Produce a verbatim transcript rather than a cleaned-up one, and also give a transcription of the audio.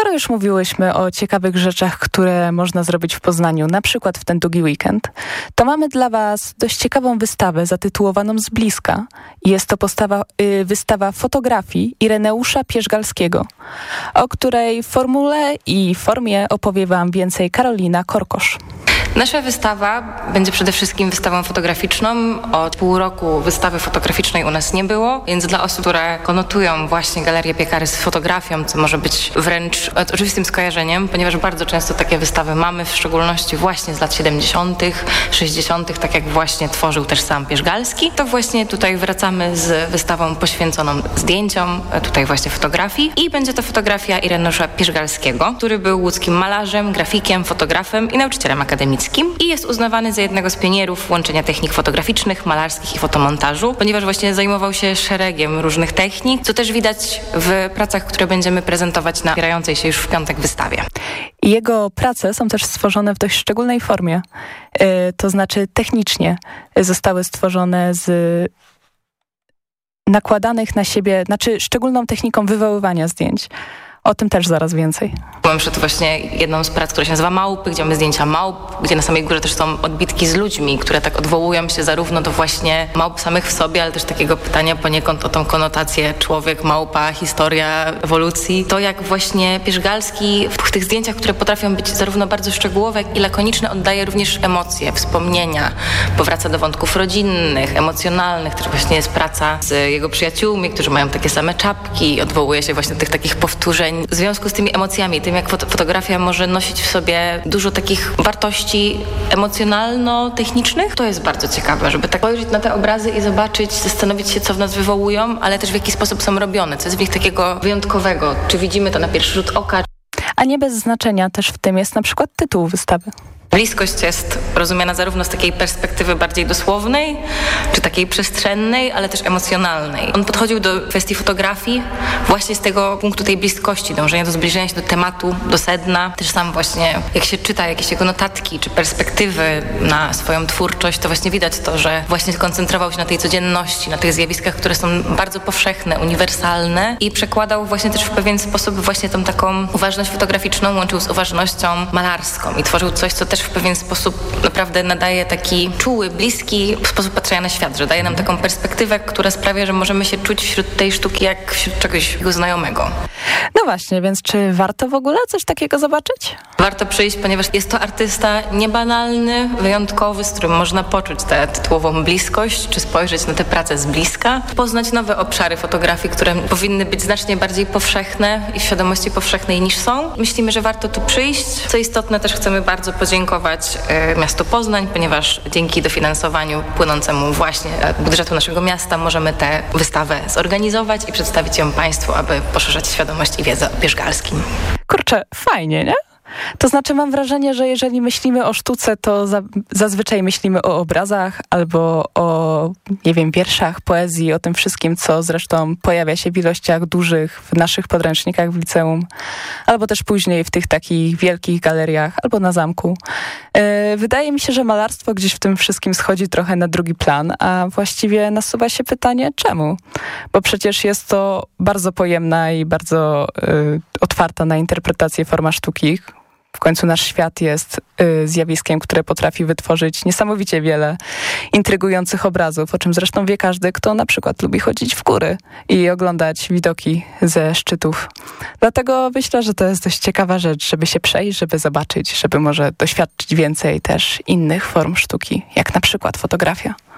Skoro już mówiłyśmy o ciekawych rzeczach, które można zrobić w Poznaniu, na przykład w ten długi weekend, to mamy dla Was dość ciekawą wystawę zatytułowaną Z bliska. Jest to postawa, y, wystawa fotografii Ireneusza Pierzgalskiego, o której formule i formie opowie Wam więcej Karolina Korkosz. Nasza wystawa będzie przede wszystkim wystawą fotograficzną. Od pół roku wystawy fotograficznej u nas nie było, więc dla osób, które konotują właśnie Galerię Piekary z fotografią, co może być wręcz oczywistym skojarzeniem, ponieważ bardzo często takie wystawy mamy, w szczególności właśnie z lat siedemdziesiątych, sześćdziesiątych, tak jak właśnie tworzył też sam Pierzgalski, to właśnie tutaj wracamy z wystawą poświęconą zdjęciom, tutaj właśnie fotografii i będzie to fotografia Ireneusza Pierzgalskiego, który był łódzkim malarzem, grafikiem, fotografem i nauczycielem akademickim. I jest uznawany za jednego z pionierów łączenia technik fotograficznych, malarskich i fotomontażu, ponieważ właśnie zajmował się szeregiem różnych technik, co też widać w pracach, które będziemy prezentować na otwierającej się już w piątek wystawie. Jego prace są też stworzone w dość szczególnej formie, yy, to znaczy technicznie zostały stworzone z nakładanych na siebie, znaczy szczególną techniką wywoływania zdjęć. O tym też zaraz więcej. Mam przed właśnie jedną z prac, która się nazywa Małpy, gdzie mamy zdjęcia małp, gdzie na samej górze też są odbitki z ludźmi, które tak odwołują się zarówno do właśnie małp samych w sobie, ale też takiego pytania poniekąd o tą konotację człowiek, małpa, historia ewolucji. To jak właśnie Pierzgalski w tych zdjęciach, które potrafią być zarówno bardzo szczegółowe, jak i lakoniczne, oddaje również emocje, wspomnienia, powraca do wątków rodzinnych, emocjonalnych, też właśnie jest praca z jego przyjaciółmi, którzy mają takie same czapki, odwołuje się właśnie do tych takich powtórzeń w związku z tymi emocjami, tym jak fotografia może nosić w sobie dużo takich wartości emocjonalno-technicznych. To jest bardzo ciekawe, żeby tak spojrzeć na te obrazy i zobaczyć, zastanowić się, co w nas wywołują, ale też w jaki sposób są robione, co jest w nich takiego wyjątkowego. Czy widzimy to na pierwszy rzut oka? A nie bez znaczenia też w tym jest na przykład tytuł wystawy. Bliskość jest rozumiana zarówno z takiej perspektywy bardziej dosłownej, czy takiej przestrzennej, ale też emocjonalnej. On podchodził do kwestii fotografii właśnie z tego punktu tej bliskości, dążenia do zbliżenia się do tematu, do sedna. Też sam właśnie, jak się czyta jakieś jego notatki, czy perspektywy na swoją twórczość, to właśnie widać to, że właśnie skoncentrował się na tej codzienności, na tych zjawiskach, które są bardzo powszechne, uniwersalne i przekładał właśnie też w pewien sposób właśnie tą taką uważność fotograficzną, łączył z uważnością malarską i tworzył coś, co też w pewien sposób naprawdę nadaje taki czuły, bliski sposób patrzenia na świat, że daje nam taką perspektywę, która sprawia, że możemy się czuć wśród tej sztuki jak wśród czegoś znajomego. No właśnie, więc czy warto w ogóle coś takiego zobaczyć? Warto przyjść, ponieważ jest to artysta niebanalny, wyjątkowy, z którym można poczuć tę tytułową bliskość, czy spojrzeć na tę pracę z bliska, poznać nowe obszary fotografii, które powinny być znacznie bardziej powszechne i w świadomości powszechnej niż są. Myślimy, że warto tu przyjść. Co istotne, też chcemy bardzo podziękować miastu Poznań, ponieważ dzięki dofinansowaniu płynącemu właśnie budżetu naszego miasta możemy tę wystawę zorganizować i przedstawić ją Państwu, aby poszerzać świadomość i wiedzę o Pierzgalskim. Kurczę, fajnie, nie? To znaczy mam wrażenie, że jeżeli myślimy o sztuce, to za, zazwyczaj myślimy o obrazach albo o, nie wiem, wierszach, poezji, o tym wszystkim, co zresztą pojawia się w ilościach dużych w naszych podręcznikach w liceum, albo też później w tych takich wielkich galeriach, albo na zamku. Yy, wydaje mi się, że malarstwo gdzieś w tym wszystkim schodzi trochę na drugi plan, a właściwie nasuwa się pytanie, czemu? Bo przecież jest to bardzo pojemna i bardzo yy, otwarta na interpretację forma sztuki. W końcu nasz świat jest y, zjawiskiem, które potrafi wytworzyć niesamowicie wiele intrygujących obrazów, o czym zresztą wie każdy, kto na przykład lubi chodzić w góry i oglądać widoki ze szczytów. Dlatego myślę, że to jest dość ciekawa rzecz, żeby się przejść, żeby zobaczyć, żeby może doświadczyć więcej też innych form sztuki, jak na przykład fotografia.